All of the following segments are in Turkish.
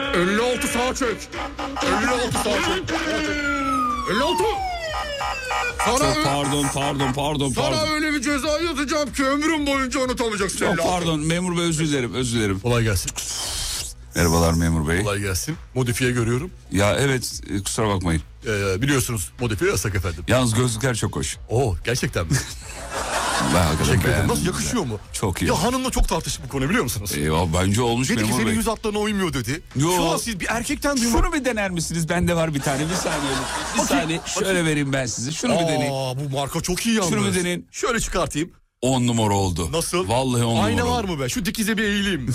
56 sağa çek. 56 sağa çek. 56. Çok pardon. Sana öyle bir ceza yazacağım ki ömrüm boyunca unutamayacaksın. Çok pardon memur bey, özür dilerim. Kolay gelsin. Merhabalar memur bey. Kolay gelsin. Modifiye görüyorum. Ya evet, kusura bakmayın. Biliyorsunuz modifiye yasak efendim. Yalnız gözlükler çok hoş. Oo, gerçekten mi? Ben hakikaten beğendim. Nasıl, yakışıyor mu? Çok iyi. Ya hanımla çok tartıştık bu konu, biliyor musunuz? Eyvah, bence olmuş dedi memur ki bey. senin yüz hatlarına uymuyor dedi. Yo. Şu an siz bir erkekten duymak... Şunu bir dener misiniz? Bende var bir tane. Bir saniye. Bir saniye. Şöyle vereyim ben size. Şunu bir deneyin. Bu marka çok iyi yalnız. Şunu bir deneyin. Şöyle çıkartayım. 10 numara oldu. Nasıl? Vallahi 10 numara Ayna oldu. var mı be? Şu dikize bir eğileyim.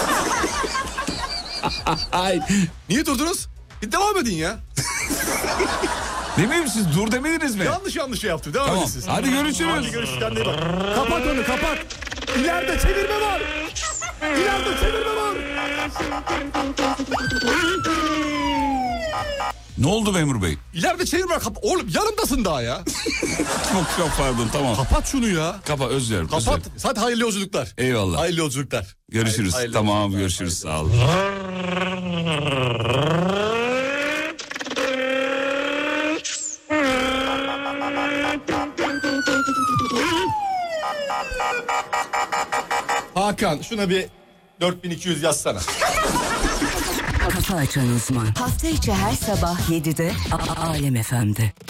Ay. Niye durdunuz? Devam edin ya. Ne bileyim, siz dur demediniz mi? Yanlış şey yaptı. Devam Tamam. edin siz. Hadi görüşürüz. Hadi görüşürüz. Kendine iyi bak. Kapat onu, kapat. İleride çevirme var. İleride çevirme var. Ne oldu memur bey? İleride çevirme var. Oğlum yanımdasın daha ya. Çok pardon, tamam. Kapat şunu ya. Kapa, özür dilerim. Kapat. Hadi hayırlı yolculuklar. Eyvallah. Hayırlı yolculuklar. Görüşürüz. Hayırlı Tamam, yolculuklar. görüşürüz. Sağ olun. Hakan, şuna bir 4200 yazsana. Kafa Açan Uzman. Hafta içi her sabah 7'de Alem FM'de.